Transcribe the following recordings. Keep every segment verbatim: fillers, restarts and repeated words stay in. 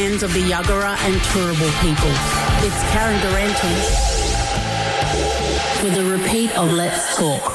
hands of the Yagara and Turrbal people. It's Karen Durante with a repeat of Let's Talk.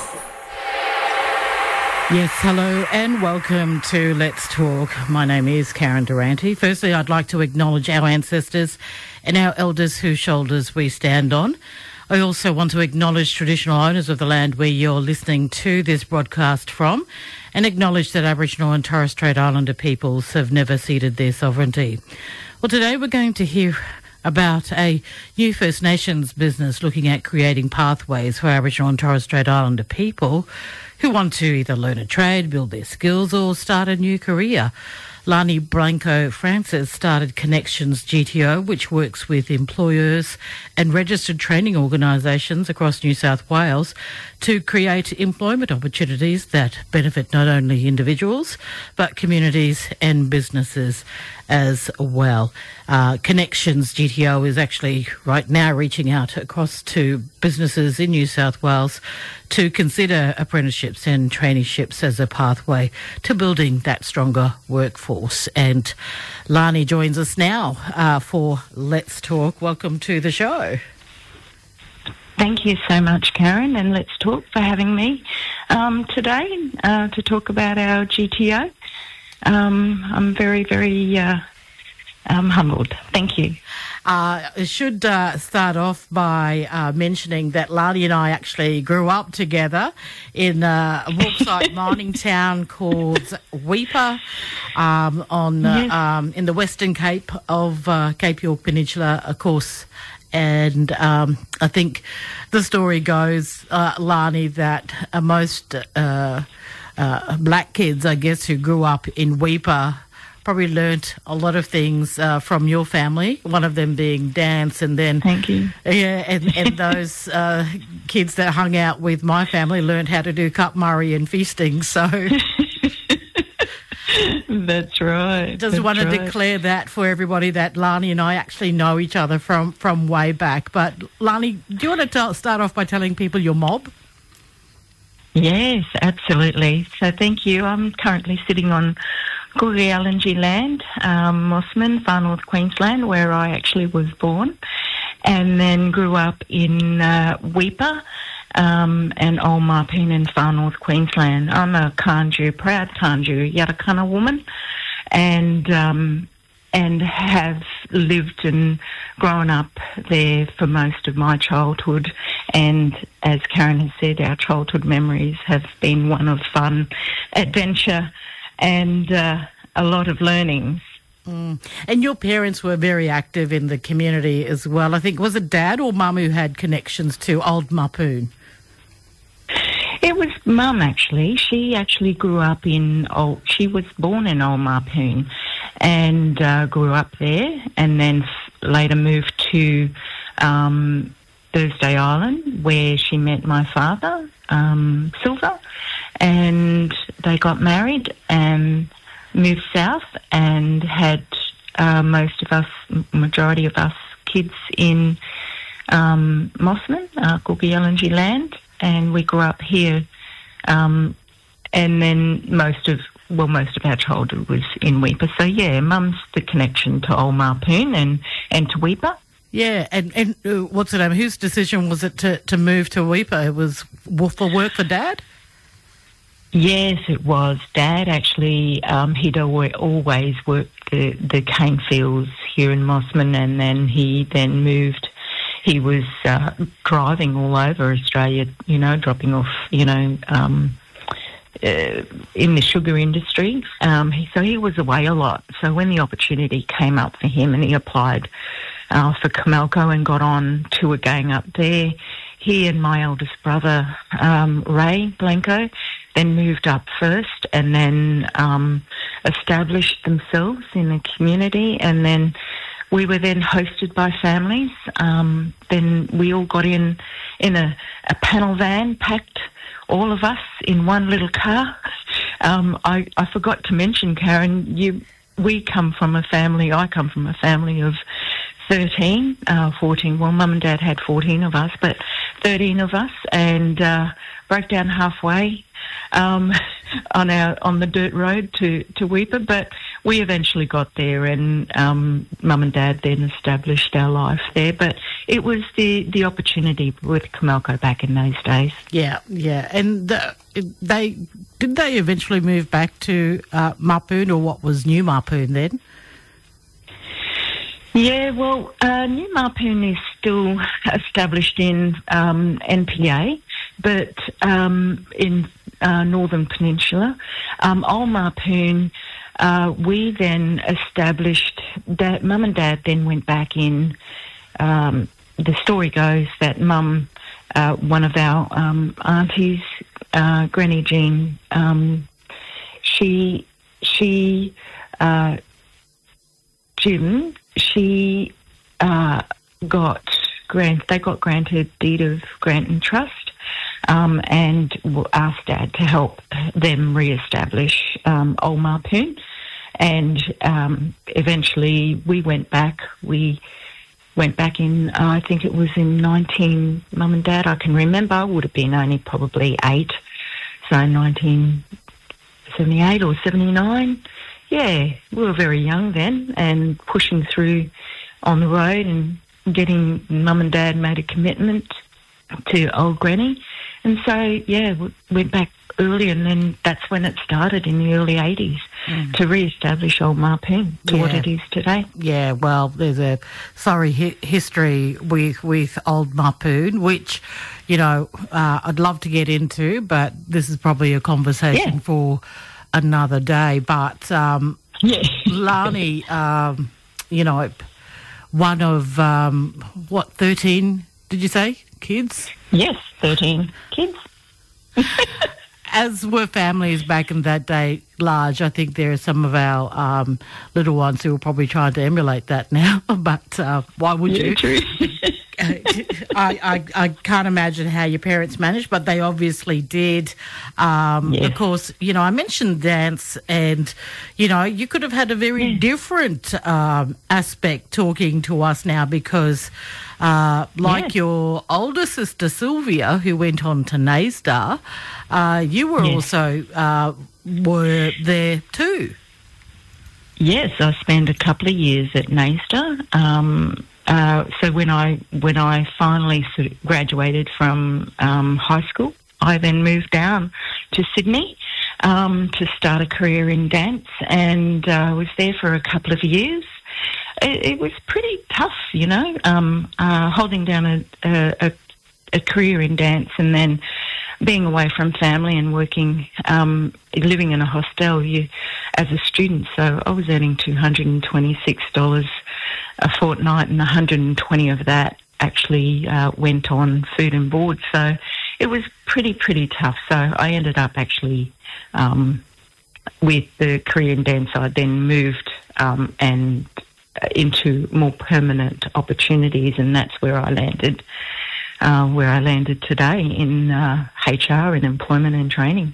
Yes, hello and welcome to Let's Talk. My name is Karen Durante. Firstly, I'd like to acknowledge our ancestors and our elders whose shoulders we stand on. I also want to acknowledge traditional owners of the land where you're listening to this broadcast from, and acknowledge that Aboriginal and Torres Strait Islander peoples have never ceded their sovereignty. Well, today we're going to hear about a new First Nations business looking at creating pathways for Aboriginal and Torres Strait Islander people who want to either learn a trade, build their skills or start a new career. Lani Blanco Francis started Connections G T O, which works with employers and registered training organisations across New South Wales to create employment opportunities that benefit not only individuals but communities and businesses as well. Uh, Connections G T O is actually right now reaching out across to businesses in New South Wales to consider apprenticeships and traineeships as a pathway to building that stronger workforce. And Lani joins us now uh, for Let's Talk. Welcome to the show. Thank you so much, Karen, and Let's Talk for having me um, today uh, to talk about our G T O. Um, I'm very, very uh, um, humbled. Thank you. Uh, I should uh, start off by uh, mentioning that Lani and I actually grew up together in uh, a bauxite mining town called Weipa um, on uh, Yes. um, in the Western Cape of uh, Cape York Peninsula, of course. And um, I think the story goes, uh, Lani, that uh, most uh, uh, black kids, I guess, who grew up in Weipa probably learnt a lot of things uh, from your family, one of them being dance, and then... Thank you. Yeah, and, and those uh, kids that hung out with my family learnt how to do cup murray and feasting, so... That's right. Just That's want to right. declare that for everybody that Lani and I actually know each other from, from way back. But Lani, do you want to tell, start off by telling people your mob? Yes, absolutely. So thank you. I'm currently sitting on Googiyallanji land, um, Mossman, Far North Queensland, where I actually was born, and then grew up in uh, Weipa um, and Old Marpeen in Far North Queensland. I'm a Kanju, proud Kanju, Yatakana woman, and um, and have lived and grown up there for most of my childhood. And as Karen has said, our childhood memories have been one of fun, adventure, and uh, a lot of learnings. Mm. And your parents were very active in the community as well. I think, was it Dad or Mum who had connections to Old Marpoon? It was Mum, actually. She actually grew up in Old... She was born in Old Marpoon and uh, grew up there, and then f- later moved to um, Thursday Island, where she met my father, um, Silver, and they got married and moved south and had uh, most of us, majority of us kids in um, Mossman, uh, Googiyallanji land, and we grew up here. Um, and then most of, well, most of our childhood was in Weipa. So, yeah, Mum's the connection to Old Marpoon and, and to Weipa. Yeah, and, and uh, what's it name? Whose decision was it to, to move to Weipa? It was for work for Dad? Yes, it was. Dad actually, um, he'd always, always worked the, the cane fields here in Mossman, and then he then moved. He was uh, driving all over Australia, you know, dropping off, you know, um, uh, in the sugar industry. Um, he, so he was away a lot. So when the opportunity came up for him and he applied uh, for Comalco and got on to a gang up there, he and my eldest brother, um, Ray Blanco, then moved up first and then um, established themselves in the community, and then we were then hosted by families. Um, then we all got in in a, a panel van, packed all of us in one little car. Um, I, I forgot to mention, Karen, you we come from a family, I come from a family of thirteen, uh, fourteen, well, Mum and Dad had fourteen of us, but thirteen of us, and uh, broke down halfway um, on our on the dirt road to, to Weipa, but we eventually got there, and um, Mum and Dad then established our life there. But it was the, the opportunity with Comalco back in those days. Yeah, yeah. And the, they did they eventually move back to uh, Mapoon, or what was New Mapoon then? Yeah, well, uh, New Mapoon is still established in um, N P A, but um, in uh, Northern Peninsula. Um, Old Mapoon, uh, we then established that Mum and Dad then went back in. Um, the story goes that Mum, uh, one of our um, aunties, uh, Granny Jean, um, she, she, uh, Jim, she uh, got grant. They got granted deed of grant and trust, um, and asked Dad to help them re-establish um, Old Mapoon. And um, eventually, we went back. We went back in. Uh, I think it was in nineteen. Mum and Dad, I can remember, would have been only probably eight, so nineteen seventy-eight or seventy-nine. Yeah, we were very young then, and pushing through on the road, and getting Mum and Dad made a commitment to old Granny. And so, yeah, we went back early, and then that's when it started in the early eighties mm. to re-establish Old Mapoon to yeah. what it is today. Yeah, well, there's a sorry hi- history with, with Old Mapoon, which, you know, uh, I'd love to get into, but this is probably a conversation yeah. for another day. But um, yeah. Lani, um, you know, one of, um, what, thirteen, did you say, kids? Yes, thirteen kids. As were families back in that day large, I think there are some of our um, little ones who are probably trying to emulate that now, but uh, why would yeah, you? True. I, I, I can't imagine how your parents managed, but they obviously did. Um, yeah. Of course, you know, I mentioned dance, and, you know, you could have had a very yeah. different um, aspect talking to us now, because uh, like yeah. your older sister Sylvia, who went on to NAISDA, uh, you were yeah. also uh, were there too. Yes, I spent a couple of years at NAISDA. Um, uh, so when I when I finally sort of graduated from um, high school, I then moved down to Sydney um, to start a career in dance, and I uh, was there for a couple of years. It, it was pretty tough, you know, um, uh, holding down a, a, a career in dance, and then being away from family and working, um, living in a hostel you, as a student. So I was earning two hundred twenty-six dollars a fortnight, and one hundred twenty of that actually uh, went on food and board. So it was pretty, pretty tough. So I ended up actually um, with the career in dance. I then moved um, and into more permanent opportunities, and that's where I landed. Uh, where I landed today in uh, H R and employment and training.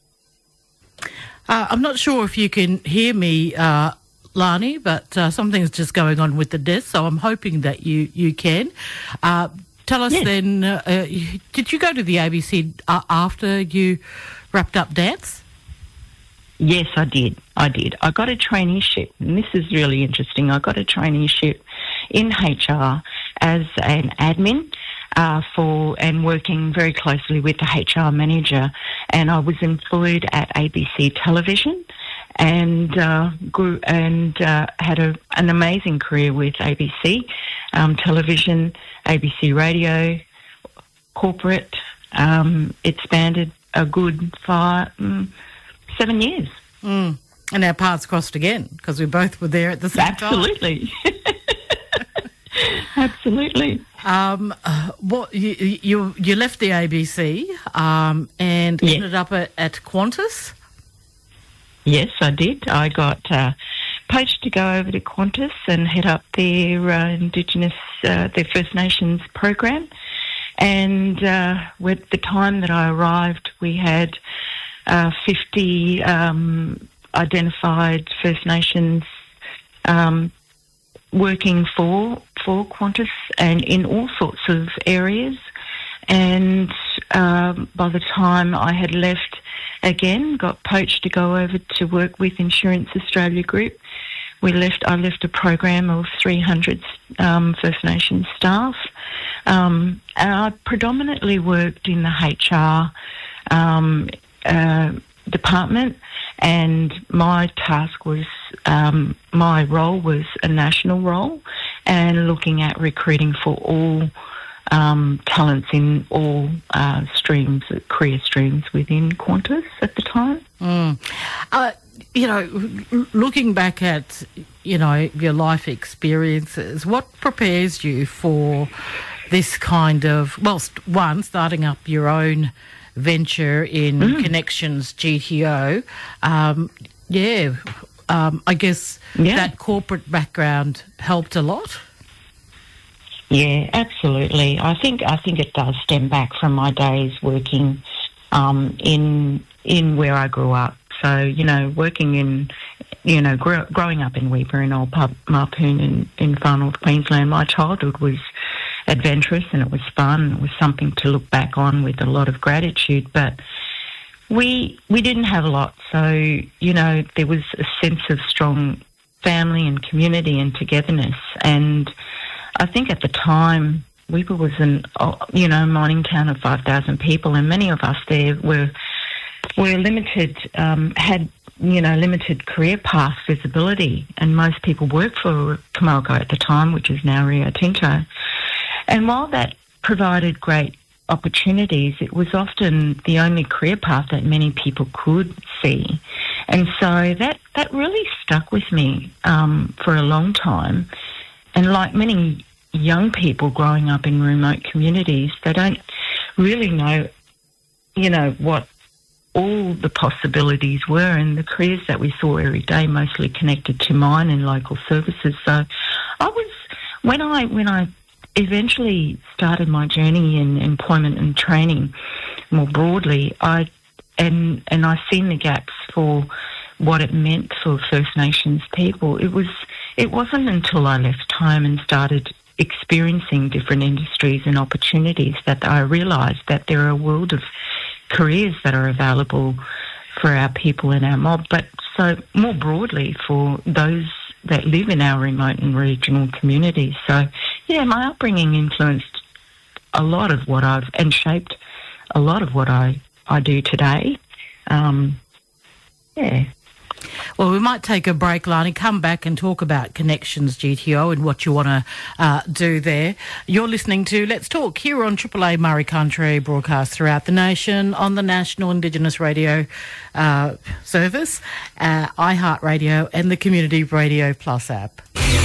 Uh, I'm not sure if you can hear me, uh, Lani, but uh, something's just going on with the desk, so I'm hoping that you, you can. Uh, tell us yes. then, uh, uh, did you go to the A B C uh, after you wrapped up dance? Yes, I did. I did. I got a traineeship, and this is really interesting. I got a traineeship in H R as an admin. Uh, for and working very closely with the H R manager, and I was employed at A B C Television, and uh, grew and uh, had a, an amazing career with A B C um, Television, A B C Radio, corporate. Um, it spanned a good five, um, seven years. Mm. And our paths crossed again, because we both were there at the same Absolutely. time. Absolutely. Um, uh, what you, you you left the A B C um, and yes. ended up at, at Qantas? Yes, I did. I got uh, poached to go over to Qantas and head up their uh, Indigenous, uh, their First Nations program. And uh, with the time that I arrived, we had uh, fifty um, identified First Nations um, working for for Qantas and in all sorts of areas. And um, by the time I had left again, got poached to go over to work with Insurance Australia Group. We left. I left a program of three hundred um, First Nations staff, um, and I predominantly worked in the H R um, uh, department. And my task was, um, my role was a national role, and looking at recruiting for all um, talents in all uh, streams, career streams within Qantas at the time. Mm. Uh, you know, looking back at, you know, your life experiences, what prepares you for this kind of, well, one, starting up your own venture in mm. Connections G T O? Um, yeah, um, I guess yeah. that corporate background helped a lot. Yeah, absolutely. I think I think it does stem back from my days working um, in in where I grew up. So, you know, working in, you know, gr- growing up in Weipa in Old Pub- Marpoon in, in Far North Queensland, my childhood was adventurous and it was fun. It was something to look back on with a lot of gratitude. But we we didn't have a lot. So, you know, there was a sense of strong family and community and togetherness. And I think at the time, Weipa was an, you know, mining town of five thousand people, and many of us there were were limited, um, had, you know, limited career path visibility, and most people worked for Comalco at the time, which is now Rio Tinto. And while that provided great opportunities, it was often the only career path that many people could see. And so that, that really stuck with me um, for a long time. And like many young people growing up in remote communities, they don't really know, you know, what all the possibilities were, and the careers that we saw every day mostly connected to mine and local services. So I was, when I when I eventually started my journey in employment and training more broadly, I and and I seen the gaps for what it meant for First Nations people. It was it wasn't until I left home and started experiencing different industries and opportunities that I realised that there are a world of careers that are available for our people in our mob, but so more broadly for those that live in our remote and regional communities. So, yeah, my upbringing influenced a lot of what I've, and shaped a lot of what I, I do today. Um, yeah. Well, we might take a break, Lani, come back and talk about Connections G T O and what you want to uh, do there. You're listening to Let's Talk here on Triple A Murray Country, broadcast throughout the nation on the National Indigenous Radio uh, service, uh, iHeartRadio and the Community Radio Plus app.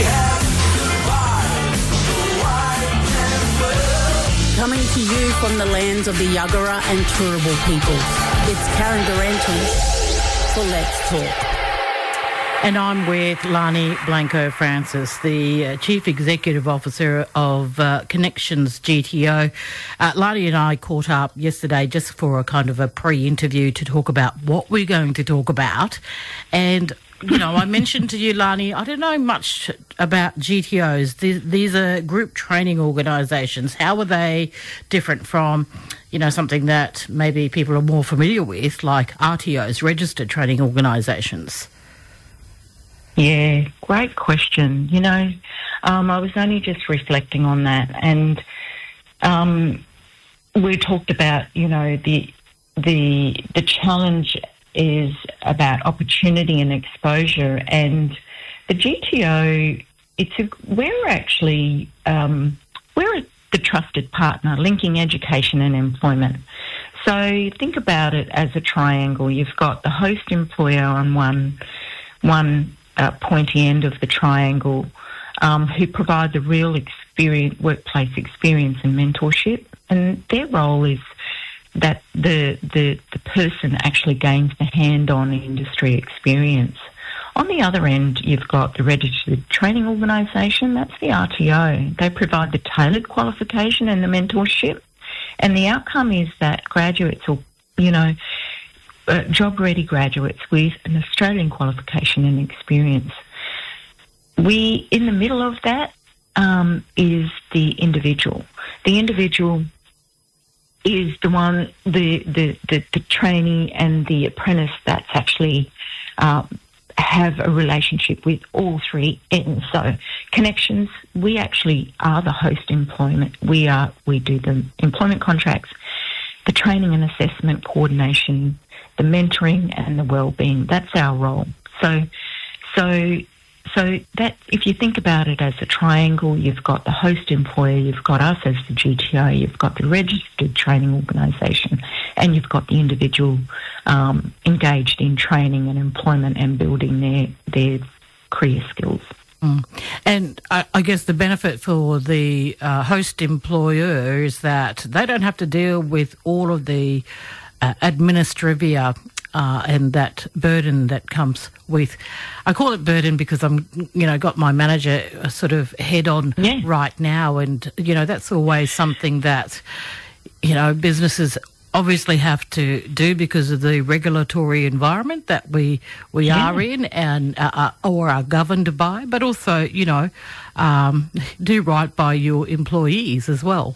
Coming to you from the lands of the Yuggera and Turrbal peoples, it's Karen Durante for Let's Talk. And I'm with Lani Blanco-Francis, the uh, Chief Executive Officer of uh, Connections G T O. Uh, Lani and I caught up yesterday just for a kind of a pre-interview to talk about what we're going to talk about. And, you know, I mentioned to you, Lani, I don't know much about G T Os. These, these are group training organisations. How are they different from, you know, something that maybe people are more familiar with, like R T Os, registered training organisations? Yeah, great question. You know, um, I was only just reflecting on that, and um, we talked about, you know, the the the challenge is about opportunity and exposure, and the G T O. It's a, we're actually um, we're a, the trusted partner linking education and employment. So think about it as a triangle. You've got the host employer on one one. Uh, pointy end of the triangle, um, who provide the real experience, workplace experience and mentorship, and their role is that the the, the person actually gains the hand-on industry experience. On the other end, you've got the registered training organisation. That's the R T O. They provide the tailored qualification and the mentorship, and the outcome is that graduates, or you know, Uh, job-ready graduates with an Australian qualification and experience. We, in the middle of that, um, is the individual. The individual is the one, the, the, the, the trainee and the apprentice that's actually uh, have a relationship with all three ends. So Connections, we actually are the host employment. We are we do the employment contracts, the training and assessment coordination, the mentoring and the wellbeing. That's our role. So so so that if you think about it as a triangle, you've got the host employer, you've got us as the G T O, you've got the registered training organisation, and you've got the individual um, engaged in training and employment and building their their career skills. Mm. And I, I guess the benefit for the uh, host employer is that they don't have to deal with all of the uh, administrivia uh, and that burden that comes with. I call it burden because I'm, you know, got my manager sort of head on yeah. right now, and you know that's always something that you know businesses obviously have to do because of the regulatory environment that we we yeah. are in and uh, or are governed by, but also, you know, um, do right by your employees as well.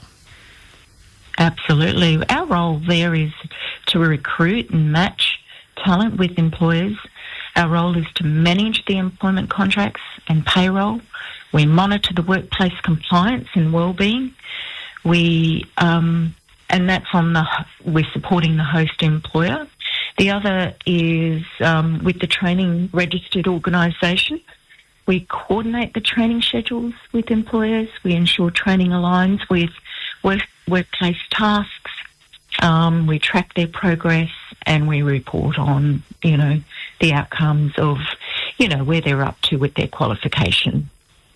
Absolutely. Our role there is to recruit and match talent with employers. Our role is to manage the employment contracts and payroll. We monitor the workplace compliance and wellbeing. We... Um, And that's on the, we're supporting the host employer. The other is um, with the training registered organisation. We coordinate the training schedules with employers. We ensure training aligns with work, workplace tasks. Um, we track their progress and we report on, you know, the outcomes of, you know, where they're up to with their qualification.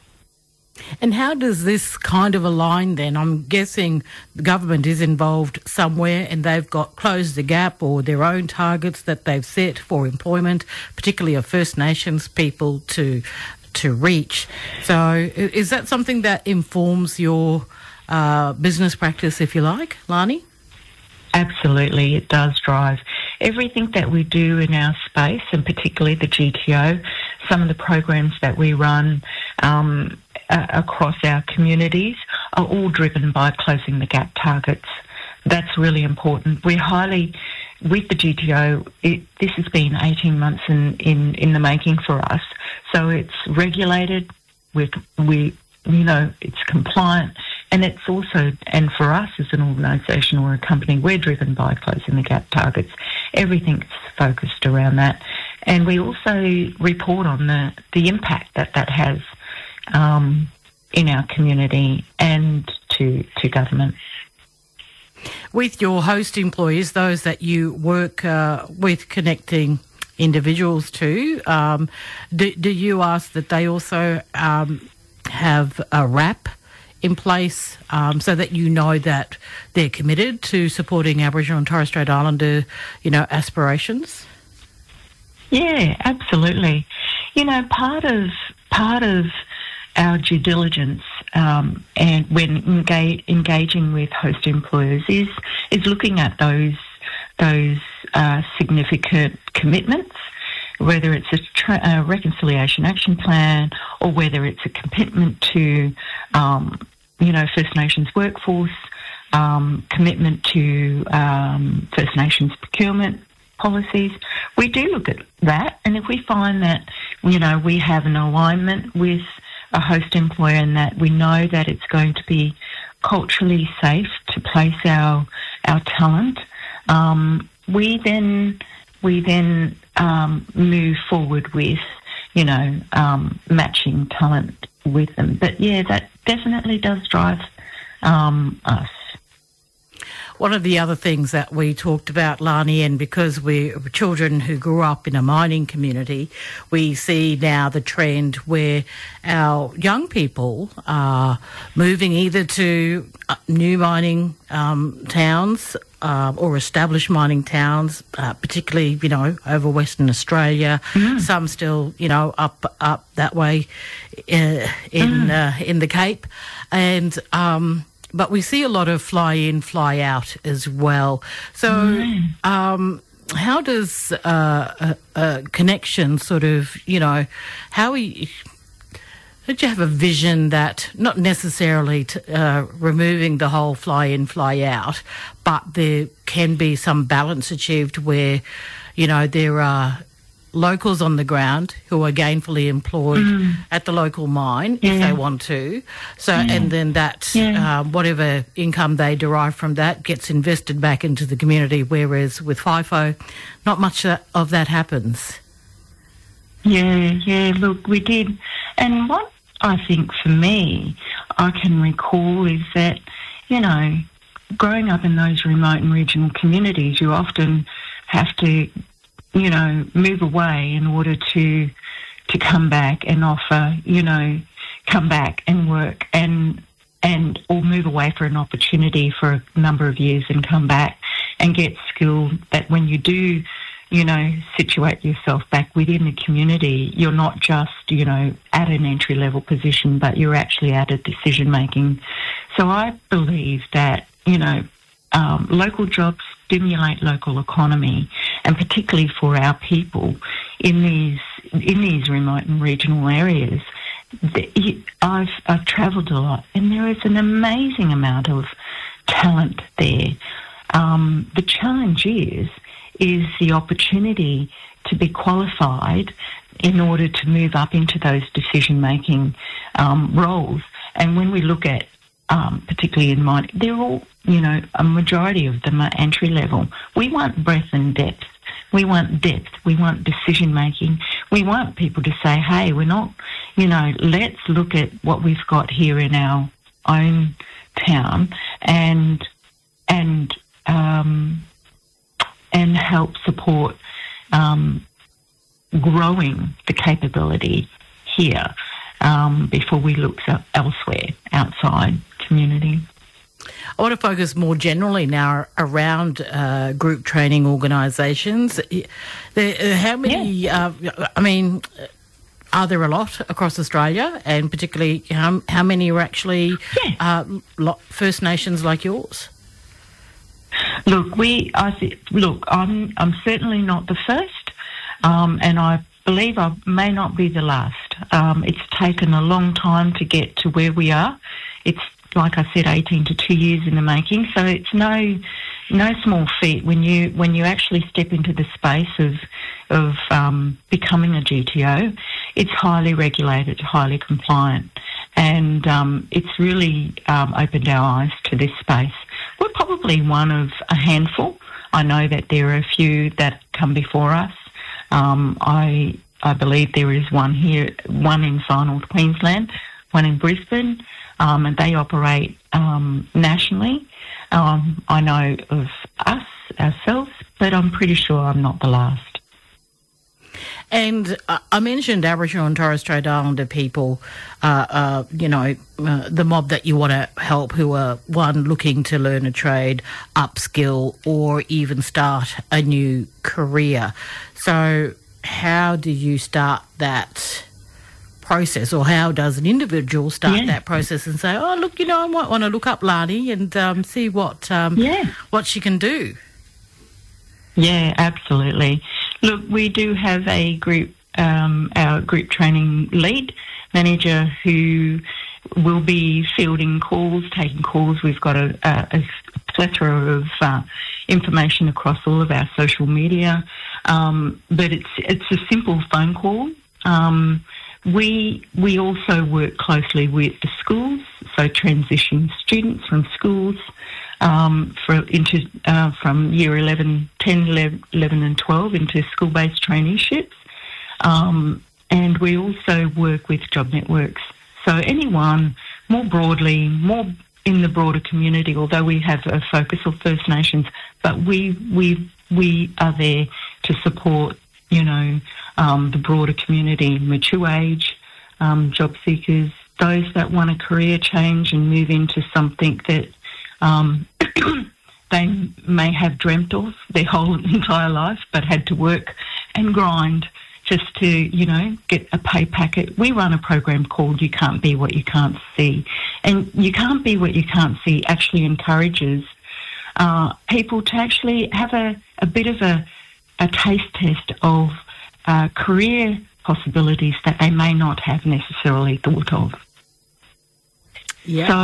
And how does this kind of align then? I'm guessing the government is involved somewhere and they've got closed the gap or their own targets that they've set for employment, particularly of First Nations people to to reach. So is that something that informs your uh, business practice, if you like, Lani? Absolutely, it does drive everything that we do in our space, and particularly the G T O, some of the programs that we run um, uh, across our communities are all driven by closing the gap targets. That's really important. We're highly, with the G T O, it, this has been eighteen months in, in, in the making for us. So it's regulated, we we you know, it's compliant, and it's also, and for us as an organisation or a company, we're driven by closing the gap targets. Everything's focused around that. And we also report on the, the impact that that has um, in our community and to, to government. With your host employees, those that you work uh, with connecting individuals to, um, do, do you ask that they also um, have a R A P in place um, so that you know that they're committed to supporting Aboriginal and Torres Strait Islander, you know, aspirations? Yeah, absolutely. You know, part of part of our due diligence um, and when engage, engaging with host employers is is looking at those those uh, significant commitments, whether it's a, tra- a reconciliation action plan or whether it's a commitment to, um, you know, First Nations workforce, um, commitment to um, First Nations procurement policies. We do look at that, and if we find that, you know, we have an alignment with a host employer and that we know that it's going to be culturally safe to place our our talent, um, we then we then um, move forward with, you know, um, matching talent with them. But yeah, that definitely does drive um, us. One of the other things that we talked about, Lani, and because we're children who grew up in a mining community, we see now the trend where our young people are moving either to new mining um, towns uh, or established mining towns, uh, particularly, you know, over Western Australia. Mm. Some still, you know, up up that way uh, in mm. uh, in the Cape, and um, but we see a lot of fly in, fly out as well. So, mm. um, how does uh, a, a connection sort of, you know, how we Did you have a vision that not necessarily t- uh, removing the whole fly in, fly out, but there can be some balance achieved where, you know, there are locals on the ground who are gainfully employed mm. at the local mine yeah. if they want to. So, yeah. and then that, yeah. um, whatever income they derive from that gets invested back into the community, whereas with FIFO, not much of that happens. Yeah, yeah, look, we did. And what I think for me, I can recall is that, you know, growing up in those remote and regional communities, you often have to, you know, move away in order to to come back and offer, you know, come back and work and and or move away for an opportunity for a number of years and come back and get skilled that when you do, you know, situate yourself back within the community, you're not just, you know, at an entry-level position, but you're actually at a decision-making. So I believe that, you know, um, local jobs stimulate local economy, and particularly for our people in these in these remote and regional areas. The, I've I've travelled a lot, and there is an amazing amount of talent there. Um, the challenge is is the opportunity to be qualified in order to move up into those decision-making um, roles. And when we look at, um, particularly in mine, they're all, you know, a majority of them are entry-level. We want breadth and depth. We want depth. We want decision-making. We want people to say, hey, we're not, you know, let's look at what we've got here in our own town and, and, um, and help support um, growing the capability here um, before we look elsewhere, outside community. I want to focus more generally now around uh, group training organisations. There, how many, yeah. uh, I mean, are there a lot across Australia, and particularly how, how many are actually yeah. uh, First Nations like yours? Look, we. I th- look. I'm. I'm certainly not the first, um, and I believe I may not be the last. Um, it's taken a long time to get to where we are. It's like I said, eighteen to two years in the making. So it's no, no small feat when you when you actually step into the space of of um, becoming a G T O. It's highly regulated, highly compliant, and um, it's really um, opened our eyes to this space. We're probably one of a handful. I know that there are a few that come before us. Um, I I believe there is one here, one in Far North Queensland, one in Brisbane, um, and they operate um, nationally. Um, I know of us, ourselves, but I'm pretty sure I'm not the last. And uh, I mentioned Aboriginal and Torres Strait Islander people, uh, uh, you know, uh, the mob that you want to help who are, one, looking to learn a trade, upskill, or even start a new career. So how do you start that process, or how does an individual start yeah. that process and say, oh, look, you know, I might want to look up Lani and um, see what um, yeah. what she can do? Yeah, absolutely. Look, we do have a group, um, our group training lead manager who will be fielding calls, taking calls. We've got a, a, a plethora of uh, information across all of our social media, um, but it's it's a simple phone call. Um, we we also work closely with the schools, so transition students from schools um, for into uh, from year eleven, ten, eleven and twelve into school-based traineeships. Um, and we also work with job networks. So anyone more broadly, more in the broader community, although we have a focus of First Nations, but we we we are there to support, you know, um, the broader community, mature age, um, job seekers, those that want a career change and move into something that um, they may have dreamt of their whole entire life, but had to work and grind just to, you know, get a pay packet. We run a program called You Can't Be What You Can't See. And You Can't Be What You Can't See actually encourages uh, people to actually have a, a bit of a, a taste test of uh, career possibilities that they may not have necessarily thought of. Yeah. So,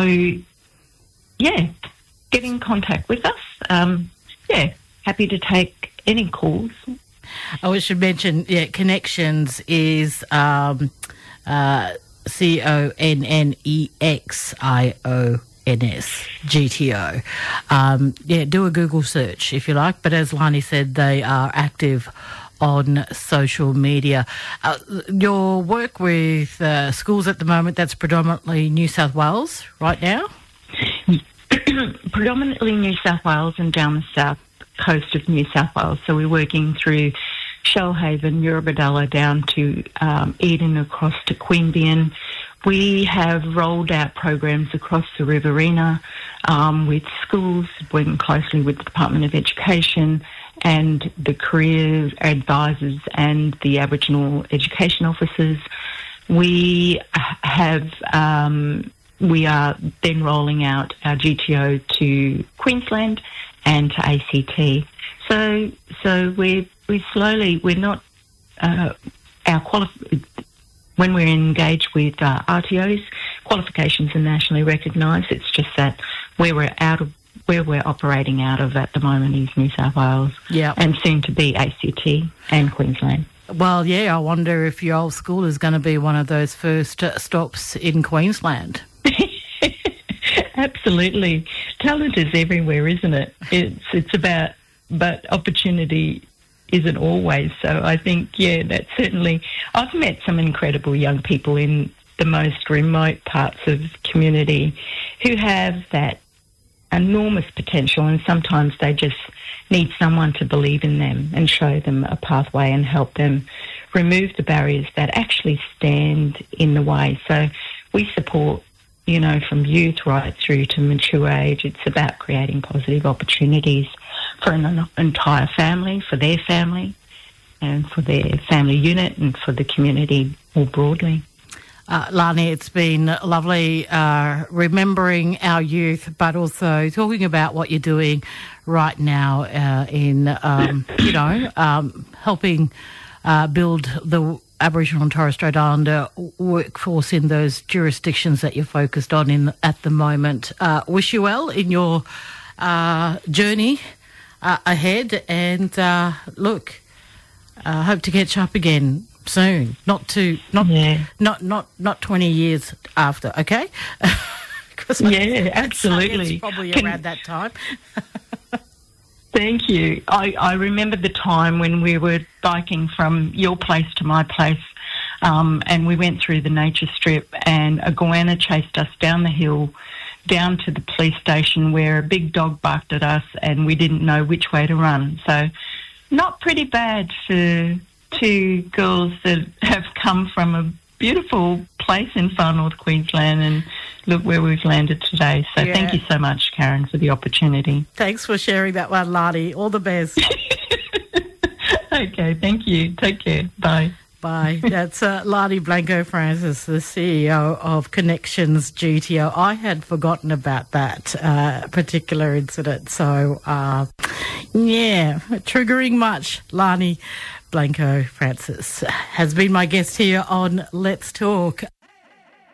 yeah, get in contact with us. Um, yeah, happy to take any calls. Oh, I should mention, yeah, Connections is um, uh, C O N N E X I O N S, G T O. Um, yeah, do a Google search if you like, but as Lani said, they are active on social media. Uh, your work with uh, schools at the moment, that's predominantly New South Wales right now? Predominantly New South Wales and down the south coast of New South Wales. So we're working through Shellhaven, Eurobodalla down to um, Eden, across to Queanbeyan. We have rolled out programs across the Riverina um, with schools, working closely with the Department of Education and the career advisors and the Aboriginal education officers. We have, um, we are then rolling out our G T O to Queensland and to A C T. So, so we're we slowly we're not uh, our quali- when we're engaged with uh, R T Os, qualifications are nationally recognised. It's just that where we're out of where we're operating out of at the moment is New South Wales, yeah, and soon to be A C T and Queensland. Well, yeah, I wonder if your old school is going to be one of those first uh, stops in Queensland. Absolutely. Talent is everywhere, isn't it? It's it's about, but opportunity isn't always. So I think, yeah, that's certainly, I've met some incredible young people in the most remote parts of community who have that enormous potential, and sometimes they just need someone to believe in them and show them a pathway and help them remove the barriers that actually stand in the way. So we support, you know, from youth right through to mature age. It's about creating positive opportunities for an entire family, for their family, and for their family unit, and for the community more broadly. Uh, Lani, it's been lovely uh, remembering our youth, but also talking about what you're doing right now uh, in, um, you know, um, helping uh, build the Aboriginal and Torres Strait Islander workforce in those jurisdictions that you're focused on in at the moment. Uh, wish you well in your uh, journey uh, ahead, and uh, look, uh, hope to catch up again soon. Not to not yeah. not not not twenty years after. Okay. Yeah, absolutely. It's probably Can, around that time. Thank you. I, I remember the time when we were biking from your place to my place, um, and we went through the nature strip, and a goanna chased us down the hill, down to the police station, where a big dog barked at us, and we didn't know which way to run. So, not pretty bad for two girls that have come from a beautiful place in far north Queensland, and look where we've landed today. So yeah. Thank you so much, Karen, for the opportunity. Thanks for sharing that one, Lani. All the best. Okay, thank you. Take care. Bye. Bye. That's uh, Lani Blanco-Francis, the C E O of Connections G T O. I had forgotten about that uh, particular incident. So, uh, yeah, triggering much. Lani Blanco-Francis has been my guest here on Let's Talk.